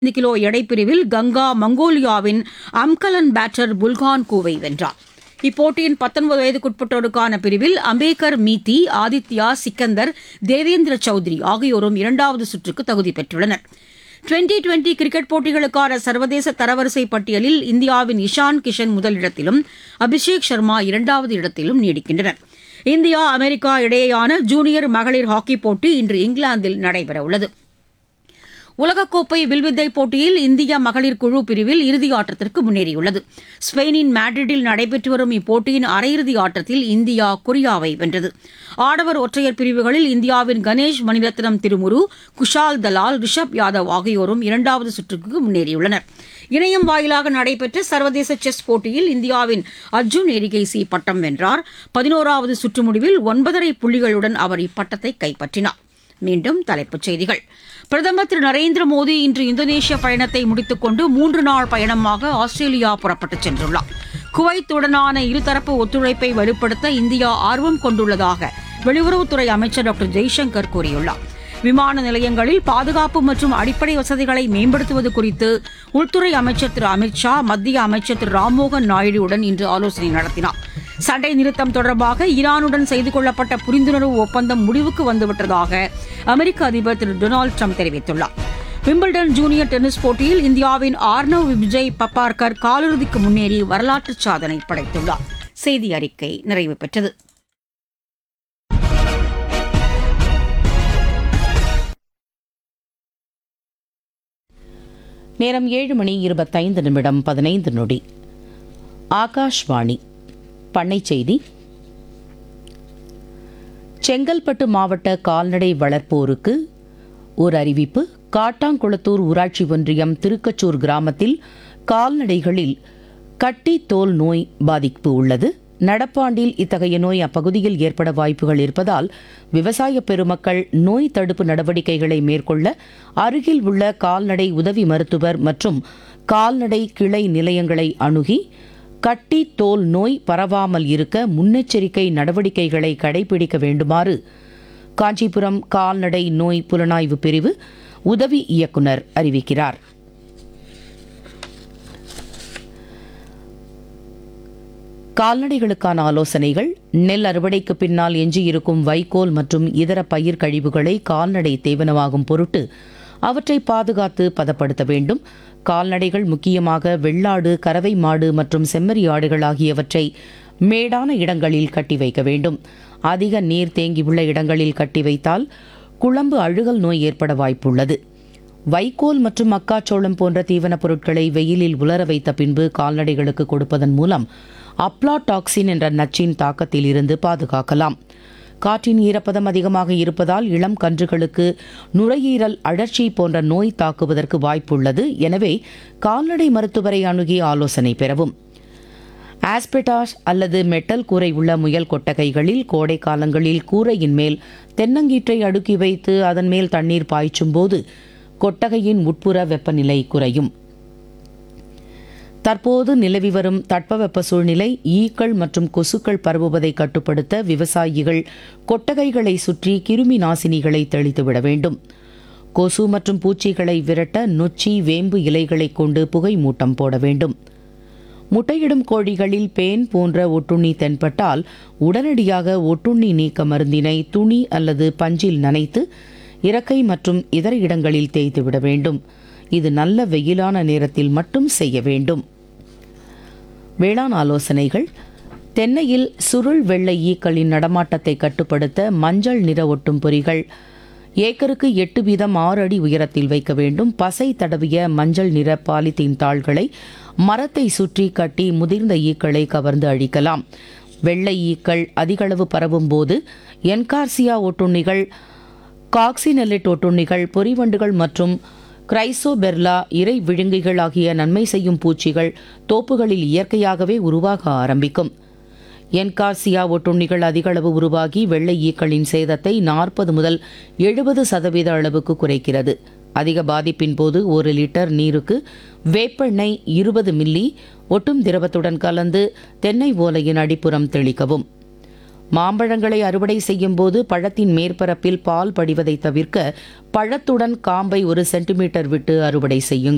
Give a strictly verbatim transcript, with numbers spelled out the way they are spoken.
ஐந்து கிலோ எடைப்பிரிவில் கங்கா மங்கோலியாவின் அம்கலன் பேட்டர் புல்கான்கோவை வென்றார். இப்போட்டியின் பத்தொன்பது வயதுக்குட்பட்டோருக்கான பிரிவில் அம்பேகர் மீத்தி, ஆதித்யா சிக்கந்தர், தேவேந்திர சௌத்ரி ஆகியோரும் இரண்டாவது சுற்றுக்கு தகுதி பெற்றுள்ளனர். டுவெண்டி டுவெண்டி கிரிக்கெட் போட்டிகளுக்கான சர்வதேச தரவரிசை பட்டியலில் இந்தியாவின் இஷான் கிஷன் முதலிடத்திலும் அபிஷேக் சர்மா இரண்டாவது இடத்திலும் நீடிக்கின்றனர். இந்தியா அமெரிக்கா இடையேயான ஜூனியர் மகளிர் ஹாக்கி போட்டி இன்று இங்கிலாந்தில் நடைபெறவுள்ளது. உலகக்கோப்பை வில்வித்தை போட்டியில் இந்திய மகளிர் குழு பிரிவில் இறுதி ஆட்டத்திற்கு முன்னேறியுள்ளது. ஸ்பெயினின் மேட்ரிட்டில் நடைபெற்று வரும் இப்போட்டியின் அரையிறுதி ஆட்டத்தில் இந்தியா கொரியாவை வென்றது. ஆடவர் ஒற்றையர் பிரிவுகளில் இந்தியாவின் கணேஷ் மணிரத்னம் திருமுரு, குஷால் தலால், ரிஷப் யாதவ் ஆகியோரும் இரண்டாவது சுற்றுக்கு முன்னேறியுள்ளனர். இணையம் வாயிலாக நடைபெற்ற சர்வதேச செஸ் போட்டியில் இந்தியாவின் அர்ஜுன் எரிகைசி பட்டம் வென்றார். பதினோராவது சுற்று முடிவில் ஒன்பதரை புள்ளிகளுடன் அவர் இப்பட்டத்தை கைப்பற்றினார். மீண்டும் தலைப்புச் செய்திகள். பிரதமர் திரு நரேந்திர மோடி இன்று இந்தோனேஷிய பயணத்தை முடித்துக் கொண்டு மூன்று நாள் பயணமாக ஆஸ்திரேலியா புறப்பட்டுச் சென்றுள்ளார். குவைத்துடனான இருதரப்பு ஒத்துழைப்பை வலுப்படுத்த இந்தியா ஆர்வம் கொண்டுள்ளதாக வெளியுறவுத்துறை அமைச்சர் டாக்டர் ஜெய்சங்கர் கூறியுள்ளார். விமான நிலையங்களில் பாதுகாப்பு மற்றும் அடிப்படை வசதிகளை மேம்படுத்துவது குறித்து உள்துறை அமைச்சர் திரு அமித் ஷா மத்திய அமைச்சர் திரு ராம்மோகன் நாயுடுவுடன் இன்று ஆலோசனை நடத்தினார். சண்டை நிறுத்தம் தொடர்பாக ஈரானுடன் செய்து கொள்ளப்பட்ட புரிந்துணர்வு ஒப்பந்தம் முடிவுக்கு வந்துவிட்டதாக அமெரிக்க அதிபர் திரு டொனால்டு ட்ரம்ப் தெரிவித்துள்ளார். விம்பிள்டன் ஜூனியர் டென்னிஸ் போட்டியில் இந்தியாவின் ஆர்னவ் விஜய் பப்பார்கர் காலிறுதிக்கு முன்னேறி வரலாற்று சாதனை படைத்துள்ளார். செய்தி அறிக்கை நிறைவு பெற்றது. நேரம் ஏழு மணி இருபத்தைந்து நிமிடம் பதினைந்து நொடி. ஆகாஷ்வாணி. பண்ணை செய்தி. செங்கல்பட்டு மாவட்ட கால்நடை வளர்ப்போருக்கு ஒரு அறிவிப்பு. காட்டாங்குளத்தூர் ஊராட்சி ஒன்றியம் திருக்கச்சூர் கிராமத்தில் கால்நடைகளில் கட்டி தோல் நோய் பாதிப்பு உள்ளது. நடப்பாண்டில் இத்தகைய நோய் அப்பகுதியில் ஏற்பட வாய்ப்புகள் இருப்பதால் விவசாய பெருமக்கள் நோய் தடுப்பு நடவடிக்கைகளை மேற்கொள்ள அருகில் உள்ள கால்நடை உதவி மருத்துவர் மற்றும் கால்நடை கிளை நிலையங்களை அணுகி கட்டி தோல் நோய் பரவாமல் இருக்க முன்னெச்சரிக்கை நடவடிக்கைகளை கடைபிடிக்க வேண்டுமாறு காஞ்சிபுரம் கால்நடை நோய் புலனாய்வு பிரிவு உதவி இயக்குநர் அறிவிக்கிறார். கால்நடைகளுக்கான ஆலோசனைகள். நெல் அறுவடைக்கு பின்னால் எஞ்சியிருக்கும் வைக்கோல் மற்றும் இதர பயிர் கழிவுகளை கால்நடை தேவனமாகும் பொருட்டு அவற்றை பாதுகாத்து பதப்படுத்த வேண்டும். கால்நடைகள் முக்கியமாக வெள்ளாடு, கறவை மாடு மற்றும் செம்மறி ஆடுகள் ஆகியவற்றை மேடான இடங்களில் கட்டி வைக்க வேண்டும். அதிக நீர் தேங்கியுள்ள இடங்களில் கட்டி வைத்தால் குழம்பு அழுகல் நோய் ஏற்பட வாய்ப்புள்ளது. வைக்கோல் மற்றும் மக்காச்சோளம் போன்ற தீவனப் பொருட்களை வெயிலில் உலர வைத்த பின்பு கால்நடைகளுக்கு கொடுப்பதன் மூலம் அப்ளாடாக்சின் என்ற நச்சின் தாக்கத்தில் இருந்து பாதுகாக்கலாம். காற்றின் ஈரப்பதம் அதிகமாக இருப்பதால் இளம் கன்றுகளுக்கு நுரையீரல் அழற்சி போன்ற நோய் தாக்குவதற்கு வாய்ப்புள்ளது. எனவே கால்நடை மருத்துவரை அணுகி ஆலோசனை பெறவும். ஆஸ்பெட்டாஸ் அல்லது மெட்டல் கூரை உள்ள முயல் கொட்டகைகளில் கோடை காலங்களில் கூரையின் மேல் தென்னங்கீற்றை அடுக்கி வைத்து அதன் மேல் தண்ணீர் பாய்ச்சும் போது கொட்டகையின் உட்புற வெப்பநிலை குறையும். தற்போது நிலவி வரும் தட்பவெப்ப சூழ்நிலை ஈக்கள் மற்றும் கொசுக்கள் பரவுவதை கட்டுப்படுத்த விவசாயிகள் கொட்டகைகளை சுற்றி கிருமி நாசினிகளை தெளித்துவிட வேண்டும். கொசு மற்றும் பூச்சிகளை விரட்ட நொச்சி, வேம்பு இலைகளை கொண்டு புகை மூட்டம் போட வேண்டும். முட்டையிடும் கோழிகளில் பேன் போன்ற ஒட்டுண்ணி தென்பட்டால் உடனடியாக ஒட்டுண்ணி நீக்க மருந்தினை துணி அல்லது பஞ்சில் நனைத்து இறக்கை மற்றும் இதர இடங்களில் தேய்த்துவிட வேண்டும். இது நல்ல வெயிலான நேரத்தில் மட்டும் செய்ய வேண்டும். வேளாண் ஆலோசனைகள். தென்னையில் சுருள் வெள்ளை ஈக்களின் நடமாட்டத்தை கட்டுப்படுத்த மஞ்சள் நிற ஒட்டும் பொறிகள் ஏக்கருக்கு எட்டு வீதம் ஆறு அடி உயரத்தில் வைக்க வேண்டும். பசை தடவிய மஞ்சள் நிற பாலித்தீன் தாள்களை மரத்தை சுற்றி கட்டி முதிர்ந்த ஈக்களை கவர்ந்து அழிக்கலாம். வெள்ளை ஈக்கள் அதிகளவு பரவும் போது என்கார்சியா ஒட்டுண்ணிகள், காக்சினெல்லிட் ஒட்டுண்ணிகள், பொறிவண்டுகள் மற்றும் கிரைசோபெர்லா இறை விழுங்கிகள் ஆகிய நன்மை செய்யும் பூச்சிகள் தோப்புகளில் இயற்கையாகவே உருவாக ஆரம்பிக்கும். என்கார்சியா ஒட்டுண்ணிகள் அதிகளவு உருவாகி வெள்ளை ஈக்களின் சேதத்தை நாற்பது முதல் எழுபது சதவீத அளவுக்கு குறைக்கிறது. அதிக பாதிப்பின் போது ஒரு லிட்டர் நீருக்கு வேப்பெண்ணெய் இருபது மில்லி ஒட்டும் திரவத்துடன் கலந்து தென்னை ஓலையின் அடிப்புறம் தெளிக்கவும். மாம்பழங்களை அறுவடை செய்யும் போது பழத்தின் மேற்பரப்பில் பால் படிவதை தவிர்க்க பழத்துடன் காம்பை ஒரு சென்டிமீட்டர் விட்டு அறுவடை செய்யுங்கள்.